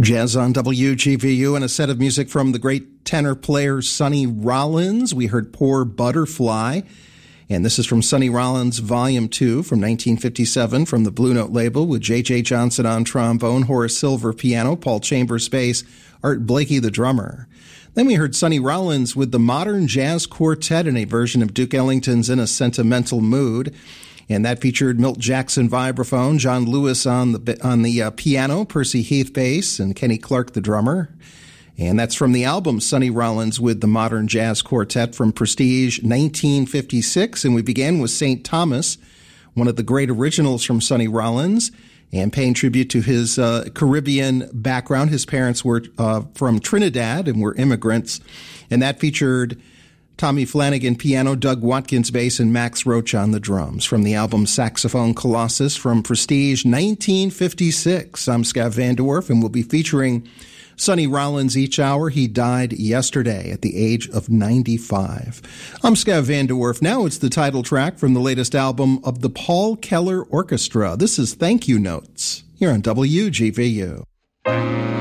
Jazz on WGVU and a set of music from the great tenor player Sonny Rollins. We heard Poor Butterfly, and this is from Sonny Rollins Volume 2 from 1957 from the Blue Note label with J.J. Johnson on trombone, Horace Silver piano, Paul Chambers bass, Art Blakey the drummer. Then we heard Sonny Rollins with the Modern Jazz Quartet in a version of Duke Ellington's In a Sentimental Mood. And that featured Milt Jackson vibraphone, John Lewis on the piano, Percy Heath bass, and Kenny Clark the drummer. And that's from the album Sonny Rollins with the Modern Jazz Quartet from Prestige 1956. And we began with St. Thomas, one of the great originals from Sonny Rollins, and paying tribute to his Caribbean background. His parents were from Trinidad and were immigrants. And that featured Tommy Flanagan piano, Doug Watkins bass, and Max Roach on the drums from the album Saxophone Colossus from Prestige 1956. I'm Scav Van Dorf, and we'll be featuring Sonny Rollins each hour. He died yesterday at the age of 95. I'm Scav Van Dorf. Now it's the title track from the latest album of the Paul Keller Orchestra. This is Thank You Notes here on WGVU.